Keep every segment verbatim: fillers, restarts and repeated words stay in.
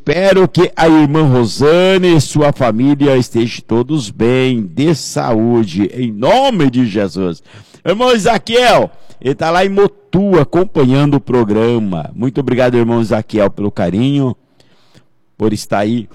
espero que a irmã Rosane e sua família estejam todos bem, de saúde, em nome de Jesus. Irmão Isaquiel, ele está lá em Motu acompanhando o programa. Muito obrigado, irmão Isaquiel, pelo carinho, por estar aí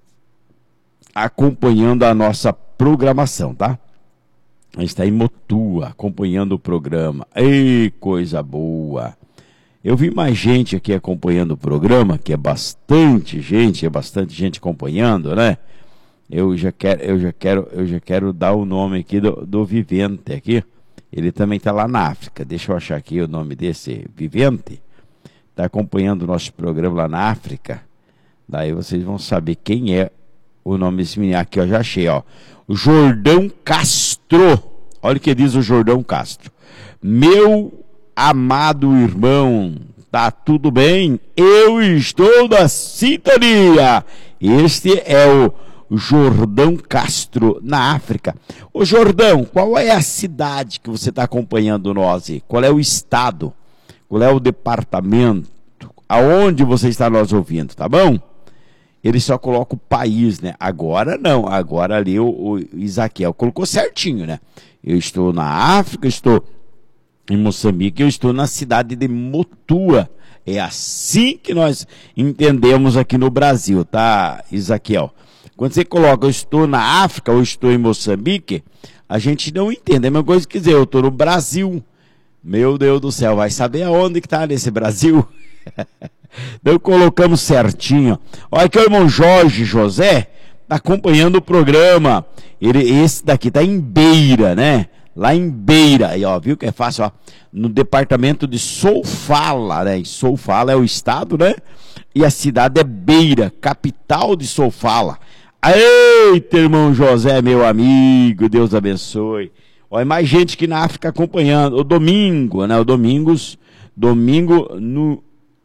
acompanhando a nossa programação, tá? Ele está em Motu acompanhando o programa. Ei, coisa boa! Eu vi mais gente aqui acompanhando o programa, que é bastante gente, é bastante gente acompanhando, né? Eu já quero, eu já quero, eu já quero dar o nome aqui do, do Vivente aqui. Ele também está lá na África. Deixa eu achar aqui o nome desse Vivente. Está acompanhando o nosso programa lá na África. Daí vocês vão saber quem é o nome desse menino. Aqui, ó, já achei, ó. O Jordão Castro. Olha o que diz o Jordão Castro. Meu amado irmão, tá tudo bem? Eu estou na sintonia. Este é o Jordão Castro, na África. Ô Jordão, qual é a cidade que você está acompanhando nós? Qual é o estado? Qual é o departamento? Aonde você está nos ouvindo, tá bom? Ele só coloca o país, né? Agora não, agora ali o, o Isaquiel colocou certinho, né? Eu estou na África, estou em Moçambique, eu estou na cidade de Motua. É assim que nós entendemos aqui no Brasil, tá, Isaquiel? Quando você coloca eu estou na África ou estou em Moçambique, a gente não entende. É a mesma coisa que dizer eu estou no Brasil. Meu Deus do céu, vai saber aonde que está nesse Brasil? Então colocamos certinho. Olha que o irmão Jorge José está acompanhando o programa. Ele, esse daqui está em Beira, né? Lá em Beira, aí, ó, viu que é fácil, ó, no departamento de Sofala, né? Sofala é o estado, né? E a cidade é Beira, capital de Sofala. Eita, irmão José, meu amigo, Deus abençoe. Olha, mais gente que na África acompanhando. O Domingo, né? O Domingos, Domingo no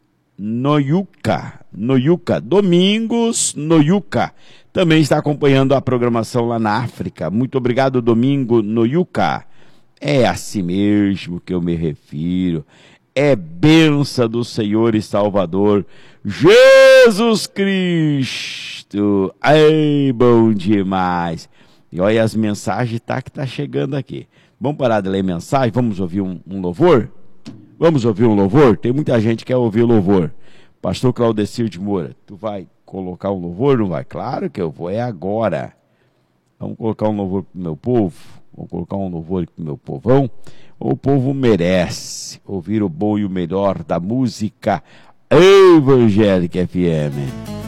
Noyuca, Noyuca, Domingos Noyuca. Também está acompanhando a programação lá na África. Muito obrigado, Domingo Noyuca. É assim mesmo que eu me refiro. É bênção do Senhor e Salvador Jesus Cristo. Ai, bom demais. E olha as mensagens tá, que tá chegando aqui. Vamos parar de ler mensagem? Vamos ouvir um, um louvor? Vamos ouvir um louvor? Tem muita gente que quer ouvir louvor. Pastor Claudecir de Moura, tu vai colocar um louvor? Não vai? Claro que eu vou, é agora. Vamos colocar um louvor pro meu povo? Vamos colocar um louvor pro meu povão? O povo merece ouvir o bom e o melhor da música Evangélica F M.